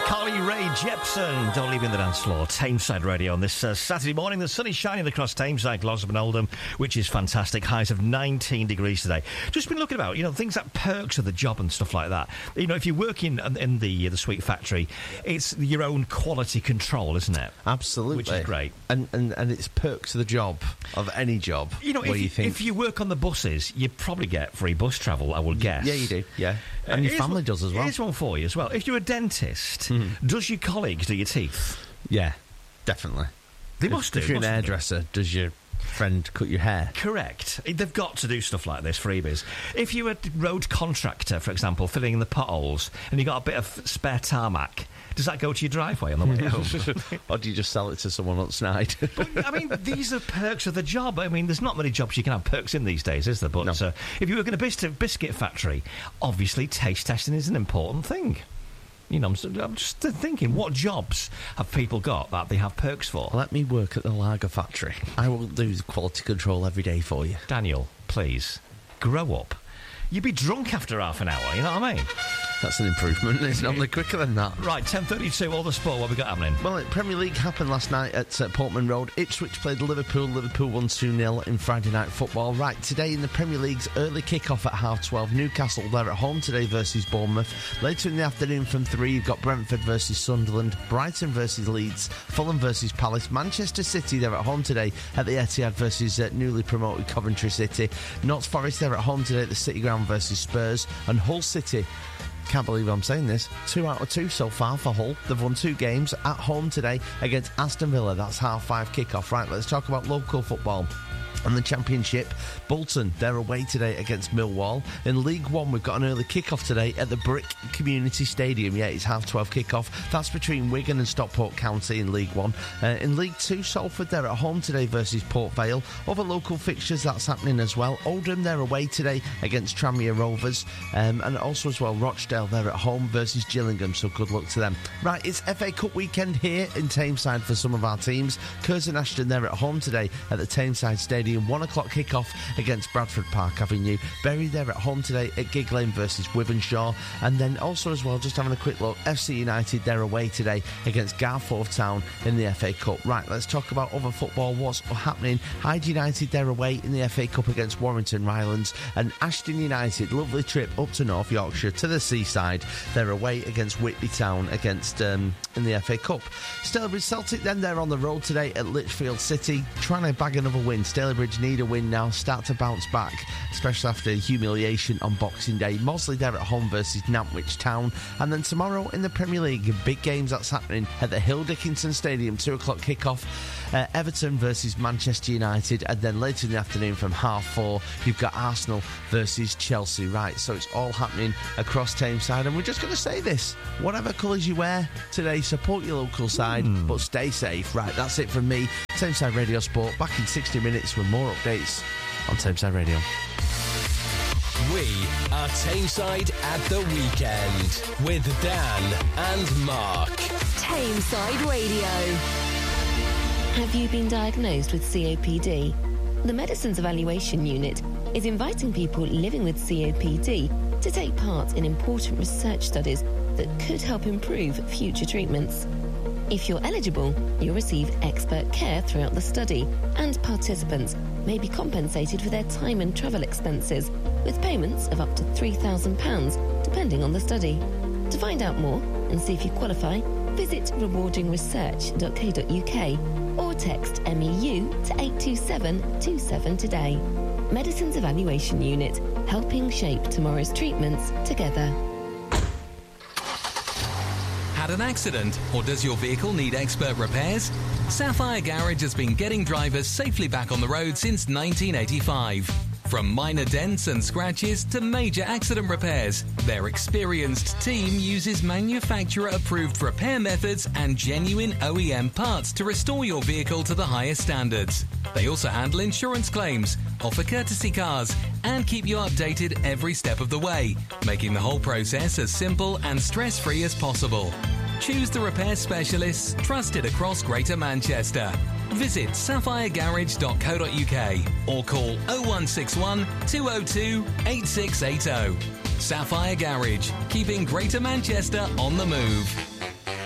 Carly Rae Jepsen, Don't Leave Me on the Dance Floor. Tameside Radio on this Saturday morning. The sun is shining across Tameside, Glossop and Oldham, which is fantastic. Highs of 19 degrees today. Just been looking about, things like perks of the job and stuff like that. If you work in the sweet factory, it's your own quality control, isn't it? Absolutely. Which is great. And it's perks of the job, of any job. If you work on the buses, you probably get free bus travel, I would guess. Yeah, you do, yeah. And your family does as well. Here's one for you as well. If you're a dentist, does your colleagues do your teeth? Yeah, definitely. They must do. If you're an hairdresser, does your friend cut your hair? Correct. They've got to do stuff like this, freebies. If you're a road contractor, for example, filling in the potholes, and you got a bit of spare tarmac, does that go to your driveway on the way home? Or do you just sell it to someone on Snide? But, these are perks of the job. There's not many jobs you can have perks in these days, is there? But no. If you work in a biscuit factory, obviously taste testing is an important thing. I'm just thinking, what jobs have people got that they have perks for? Let me work at the lager factory. I will do quality control every day for you. Daniel, please, grow up. You'd be drunk after half an hour, you know what I mean? That's an improvement. It's normally quicker than that. Right, 10:32, all the sport, what we got happening? Well, Premier League happened last night at Portman Road. Ipswich played Liverpool. Liverpool won 2-0 in Friday night football. Right, today in the Premier League's early kick-off at 12:30, Newcastle, they're at home today versus Bournemouth. Later in the afternoon from 3, you've got Brentford versus Sunderland, Brighton versus Leeds, Fulham versus Palace, Manchester City, they're at home today at the Etihad versus newly promoted Coventry City, Notts Forest, they're at home today at the City Ground versus Spurs, and Hull City, can't believe I'm saying this, 2 out of 2 so far for Hull. They've won 2 games at home today against Aston Villa. That's 5:30 kick-off. Right, let's talk about local football. And the Championship, Bolton, they're away today against Millwall. In League One, we've got an early kick-off today at the Brick Community Stadium. Yeah, it's 12:30 kick-off. That's between Wigan and Stockport County in League One. In League Two, Salford, they're at home today versus Port Vale. Other local fixtures, that's happening as well. Oldham, they're away today against Tranmere Rovers. And also as well, Rochdale, they're at home versus Gillingham, so good luck to them. Right, it's FA Cup weekend here in Tameside for some of our teams. Curzon Ashton, they're at home today at the Tameside Stadium. 1 o'clock kick-off against Bradford Park Avenue. Bury, they're at home today at Gig Lane versus Wivenshaw. And then also as well, just having a quick look, FC United, they're away today against Garforth Town in the FA Cup. Right, let's talk about other football, what's happening. Hyde United, they're away in the FA Cup against Warrington Rylands. And Ashton United, lovely trip up to North Yorkshire to the seaside. They're away against Whitby Town against in the FA Cup. Stalybridge Celtic, then they're on the road today at Lichfield City, trying to bag another win. Stalybridge need a win now, start to bounce back, especially after humiliation on Boxing Day. Mosley, they're at home versus Nantwich Town. And then tomorrow in the Premier League, big games that's happening at the Hill Dickinson Stadium, 2 o'clock kick-off. Everton versus Manchester United. And then later in the afternoon from 4:30, you've got Arsenal versus Chelsea. Right, so it's all happening across Tameside. And we're just going to say this, whatever colours you wear today, support your local side, but stay safe. Right, that's it from me. Tameside Radio Sport, back in 60 minutes with more updates on Tameside Radio. We are Tameside at the weekend with Dan and Mark. Tameside Radio. Have you been diagnosed with COPD? The Medicines Evaluation Unit is inviting people living with COPD to take part in important research studies that could help improve future treatments. If you're eligible, you'll receive expert care throughout the study, and participants may be compensated for their time and travel expenses, with payments of up to £3,000 depending on the study. To find out more and see if you qualify, visit rewardingresearch.co.uk or text MEU to 82727 today. Medicines Evaluation Unit, helping shape tomorrow's treatments together. Had an accident, or does your vehicle need expert repairs? Sapphire Garage has been getting drivers safely back on the road since 1985. From minor dents and scratches to major accident repairs, their experienced team uses manufacturer-approved repair methods and genuine OEM parts to restore your vehicle to the highest standards. They also handle insurance claims, offer courtesy cars, and keep you updated every step of the way, making the whole process as simple and stress-free as possible. Choose the repair specialists trusted across Greater Manchester. Visit sapphiregarage.co.uk or call 0161 202 8680. Sapphire Garage, keeping Greater Manchester on the move.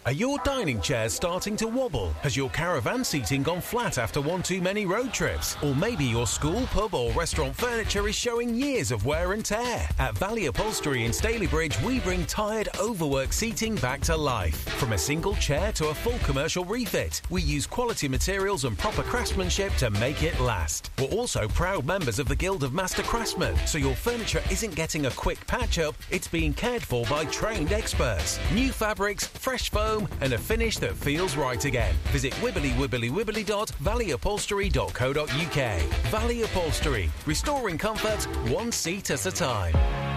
Are your dining chairs starting to wobble? Has your caravan seating gone flat after one too many road trips? Or maybe your school, pub or restaurant furniture is showing years of wear and tear? At Valley Upholstery in Stalybridge, we bring tired, overworked seating back to life. From a single chair to a full commercial refit, we use quality materials and proper craftsmanship to make it last. We're also proud members of the Guild of Master Craftsmen, so your furniture isn't getting a quick patch-up, it's being cared for by trained experts. New fabrics, fresh foam, and a finish that feels right again. Visit wibbly.valleyupholstery.co.uk. Valley Upholstery, restoring comfort one seat at a time.